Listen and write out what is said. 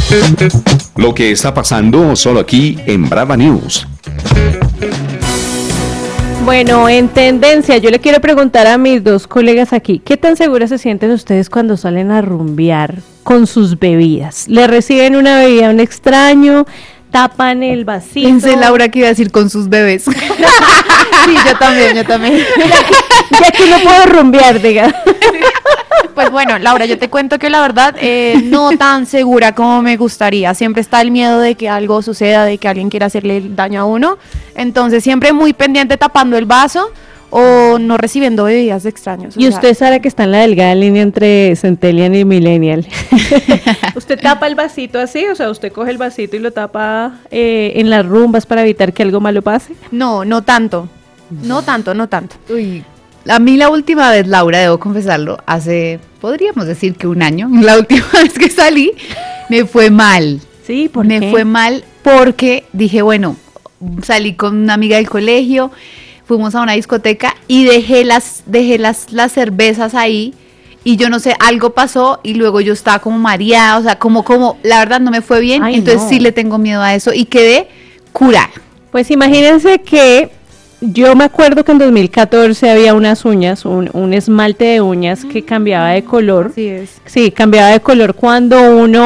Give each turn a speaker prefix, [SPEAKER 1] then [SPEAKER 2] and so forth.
[SPEAKER 1] Lo que está pasando solo aquí en Brava News.
[SPEAKER 2] Bueno, en tendencia, yo le quiero preguntar a mis dos colegas aquí, ¿qué tan seguras se sienten ustedes cuando salen a rumbear con sus bebidas? ¿Le reciben una bebida a un extraño? ¿Tapan el vasito?
[SPEAKER 3] Pensé, Laura, que iba a decir con sus bebés. Sí, yo también.
[SPEAKER 2] Ya que no puedo rumbear, diga.
[SPEAKER 3] Pues bueno, Laura, yo te cuento que la verdad no tan segura como me gustaría. Siempre está el miedo de que algo suceda, de que alguien quiera hacerle daño a uno. Entonces siempre muy pendiente tapando el vaso o no recibiendo bebidas de extraños.
[SPEAKER 2] Y usted sabe que está en la delgada línea entre Centennial y Millennial. ¿Usted tapa el vasito así? O sea, ¿usted coge el vasito y lo tapa en las rumbas para evitar que algo malo pase?
[SPEAKER 3] No tanto. No tanto.
[SPEAKER 4] Uy, a mí la última vez, Laura, debo confesarlo, podríamos decir que un año, la última vez que salí, me fue mal.
[SPEAKER 2] Sí, ¿por
[SPEAKER 4] qué? Me fue mal porque dije, bueno, salí con una amiga del colegio, fuimos a una discoteca y dejé las cervezas ahí y yo no sé, algo pasó y luego yo estaba como mareada, o sea, como la verdad no me fue bien, entonces sí le tengo miedo a eso y quedé curada.
[SPEAKER 2] Pues imagínense que yo me acuerdo que en 2014 había unas uñas, un esmalte de uñas que cambiaba de color.
[SPEAKER 3] Así es.
[SPEAKER 2] Sí, cambiaba de color cuando uno